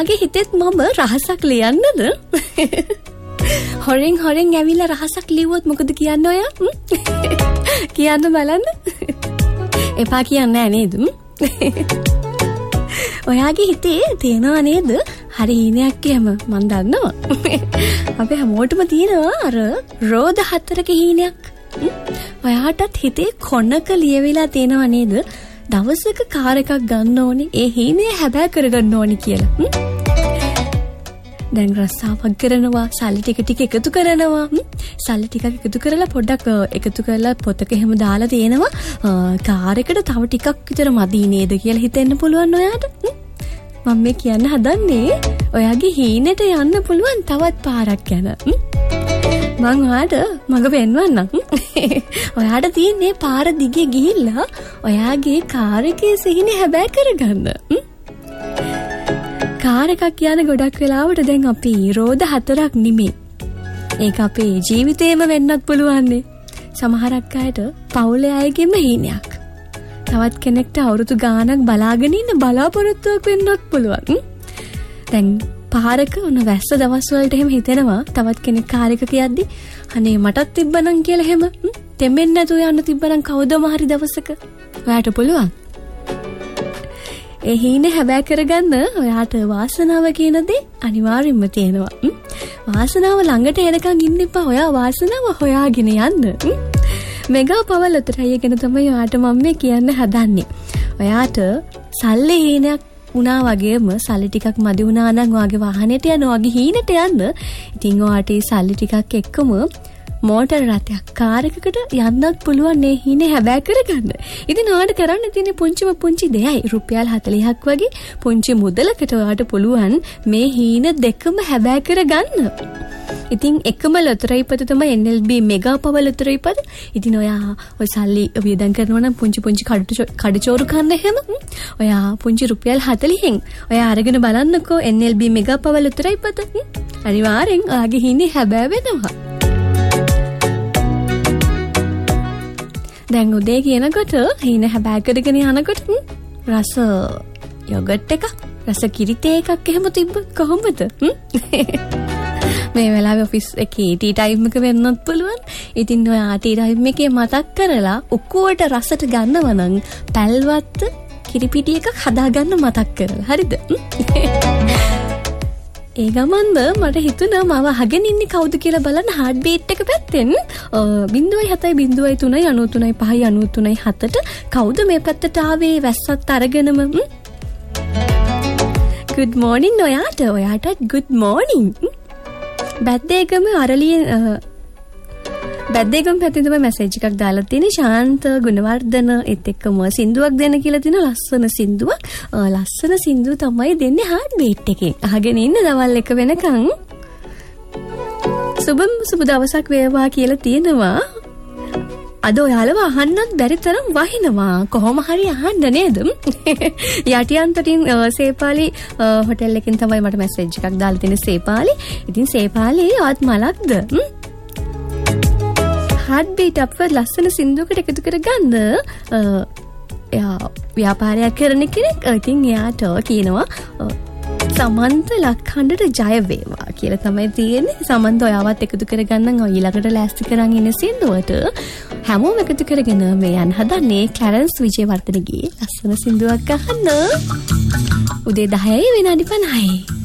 ඔයාගේ හිතෙත් මම රහසක් ලියන්නද? හොරෙන් ඇවිල්ලා රහසක් ලිව්වොත් මොකද කියන්නේ ඔයා? කියන්න බලන්න. එපා කියන්නේ නැහැ නේද? ඔයාගේ හිතේ තියෙනව නේද? හරි හීනයක් එහෙම මන් දන්නවා. අපි හැමෝටම තියෙනවා අර රෝද 4ක හීනයක්. ඔයාටත් හිතේ කොනක ලියවිලා තියෙනව නේද? දවසක කාර් එකක් ගන්න ඕනේ. ඒ හීනය හැබෑ කරගන්න ඕනේ කියලා. දැන් රස්සාවක් කරනවා, සල්ලි ටික එකතු කරනවා. සල්ලි ටිකක් එකතු කරලා පොඩ්ඩක් එකතු කරලා පොතක එහෙම දාලා තියෙනවා. කාර් එකට තව ටිකක් විතර මදි නේද කියලා හිතෙන්න පුළුවන් ඔයාට. මම මේ කියන්න හදන්නේ ඔයාගේ හීනෙට යන්න පුළුවන් තවත් පාරක් යන. මං ඔයාට මග පෙන්වන්නම්. ඔයාට තියෙන්නේ පාර දිගේ ගිහිල්ලා ඔයාගේ කාර් එකේ සිහින හැබෑ කරගන්න. කාර් එකක් යන ගොඩක් වෙලාවට දැන් අපි රෝද 4ක් නෙමෙයි. ඒක අපේ ජීවිතේම වෙන්නත් පුළුවන්. සමහරක් අයට පවුලේ අයගෙම හීනයක්. තවත් කෙනෙක්ට අවුරුදු ගාණක් බලාගෙන ඉන්න බලාපොරොත්තුවක් වෙන්නත් පුළුවන්. දැන් පාරක උන වැස්ස දවස් වලට එහෙම හිතෙනවා තවත් කෙනෙක් කාර් එකක යද්දි අනේ මටත් තිබ්බනම් කියලා එහෙම තෙමෙන්න නැතුව යන්න තිබ්බනම් කවදම හරි දවසක ඔයාට පුළුවන්. ඒ හීනේ හැබෑ කරගන්න ඔයාට වාසනාව කියන දේ අනිවාර්යෙන්ම තියෙනවා. වාසනාව ළඟට එනකන් ඉන්න එපා. ඔයා වාසනාව හොයාගෙන යන්න. මෙගා පවල් උතරයි ගැන තමයි ඔයාට මම මේ කියන්න හදන්නේ. ඔයාට සල්ලි හීනයක් උනා වගේම සල්ලි ටිකක් මදි වුණා නම් ඔයාගේ වාහනේට යන ඔයාගේ හීනට යන්න. ඉතින් ඔයාට සල්ලි ටිකක් එක්කම මෝටර් රථයක් කාර් එකකට යන්නත් පුළුවන් මේ හීනේ හැබෑ කරගන්න. ඉතින් ඔයාට කරන්න තියෙන්නේ පුංචි දෙයයි. රුපියල් 40ක් වගේ පුංචි මුදලකට ඔයාට පුළුවන් මේ හීන දෙකම හැබෑ කරගන්න. ඉතින් එකම ලොතරැයි පද තමයි NLB මෙගා පවල් ලොතරැයි පද. ඉතින් ඔයා ඔය සල්ලි වියදම් කරනවා නම් පුංචි කඩචෝරු කන්න එහෙම. ඔයා පුංචි රුපියල් 40න් ඔයා අරගෙන බලන්නකෝ NLB මෙගා පවල් ලොතරැයි පද. අනිවාර්යෙන් ඔයාගේ හීනේ හැබෑ වෙනවා. දැන් උදේ කියනකොට හීන හැබෑ කරගෙන යනකොට රස යෝගට් එකක් රස කිරිතේ එකක් එහෙම තිබ්බොත් කොහොමද? මේ වෙලාවේ ඔෆිස් එකේ ටී ටයිම් එක වෙන්නත් පුළුවන්. ඉතින් ඔයා ටී ටයිම් එකේ මතක් කරලා උක්කුවට රසට ගන්නව නම් පැල්වත් කිරිපිටි එකක් හදාගන්න මතක් කරලා. හරිද? ඒ ගමන්ද මට හිතුණා මම අහගෙන ඉන්නේ කවුද කියලා බලන්න හાર્ට් බීට් එක පැත්තෙන් 0.703.93.5.93.7ට කවුද මේ පැත්තට ආවේ වැස්සත් අරගෙනම. good morning ඔයාටත් good morning. බැද්දේගම අරලිය බැද්දේගම පැත්තෙන් තමයි මැසේජ් එකක් දාලා තියෙන්නේ. ශාන්ත ගුණවර්ධන එත් එක්කම සින්දුවක් දෙන්න කියලා තියෙන ලස්සන සින්දුවක්. ලස්සන සින්දුව තමයි දෙන්නේ හાર્ට් බීට් එකෙන්. අහගෙන ඉන්න දවල් 1 වෙනකන්. සුබ දවසක් වේවා කියලා තියෙනවා. අද ඔයාලව අහන්නත් බැරි තරම් වහිනවා. කොහොම හරි අහන්න නේද? යටියන්තරින් සේපාලි හොටෙල් එකකින් තමයි මට මැසේජ් එකක් දාලා තියෙන්නේ සේපාලි. ඉතින් සේපාලි ආත් මලක්ද? හાર્ට් බීට් අප්ව ලස්සන සින්දුවකට එකතු කරගන්න. එයා ව්‍යාපාරයක් කරන කෙනෙක්. ඉතින් එයාට කියනවා සමන්ත ලක්හඬට ජය වේවා කියලා තමයි තියෙන්නේ. සමන්ත ඔයාවත් එකතු කරගන්න ඊළඟට ලෑස්ති කරන් ඉන්න සින්දුවට හැමෝම එකතු කරගෙන මේ යන්න හදන්නේ ක්ලැරන්ස් විජේවර්ධනගේ ලස්සන සින්දුවක් අහන්න. උදේ 10 විනාඩි 50.